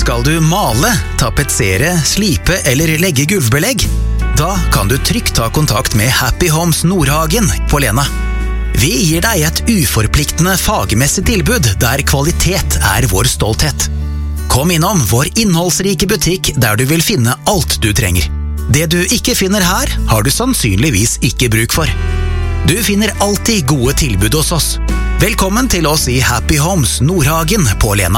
Skal du male, tapetsere, slipe eller legge gulvbelegg? Da kan du trygt ta kontakt med Happy Homes Nordhagen på Lena. Vi gir deg et uforpliktende fagmessig tilbud der kvalitet er vår stolthet. Kom innom vår innholdsrike butikk der du vil finne alt du trenger. Det du ikke finner her, har du sannsynligvis ikke bruk for. Du finner alltid gode tilbud hos oss. Velkommen til oss i Happy Homes Nordhagen på Lena.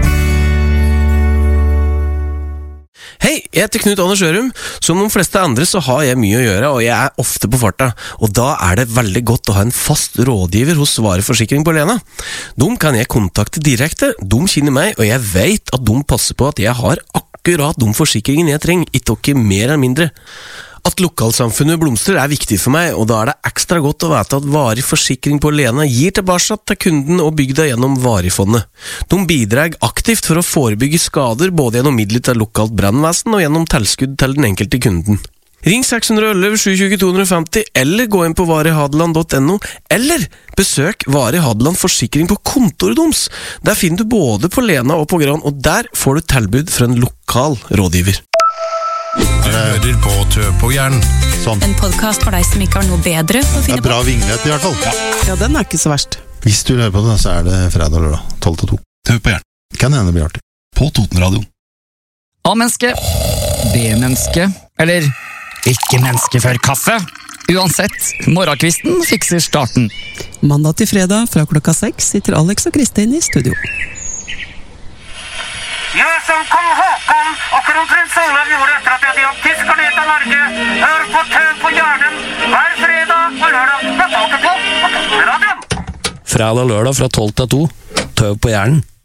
Hei, jeg heter Knut Anders Ørum. Som de fleste andre så har jeg mye å gjøre, og jeg er ofte på farta. Og da er det veldig godt å ha en fast rådgiver hos Vare Forsikring på Lena. De kan jeg kontakte direkte, de kjenner meg, og jeg vet at de passer på at jeg har akkurat de forsikringene jeg trenger, ikke mer eller mindre. At lokalsamfunnet blomstrer er viktig for meg, og da er det ekstra godt å vite at Varig Forsikring på Lena gir tilbake til kunden og bygda gjennom Varifondet. De bidrar aktivt for å forebygge skader både gjennom midler til lokalt brannvesen og gjennom tilskudd til den enkelte kunden. Ring 611 720 250 eller gå inn på varihadeland.no eller besøk Vari Hadeland Forsikring på kontoret deres. Der finner du både på Lena og på Gran, og der får du tilbud fra en lokal rådgiver. Du hører på Tø på hjernen. Sånn. En podcast for deg som ikke har noe bedre å finne på. Det er bra vignett i hvert fall. Ja, den er ikke så verst. Hvis du hører på det, så er det fredag eller lørdag, 12-2. Tø på hjernen. Kan hende bli artig. På Totenradioen. A-menneske, B-menneske, eller ikke menneske før kaffe. Uansett, morgenkvisten fikser starten. Mandag til fredag fra klokka 6 sitter Alex og Kristin i studio. Jeg som kong Håkon og kronprins Olav gjorde etter at jeg hadde jobb tyskerne ut av Norge. Hør på Tø på hjernen hver fredag og lørdag fra 12 til 2 på Totenradioen. Fredag og lørdag fra 12 til 2, Tøv på hjernen.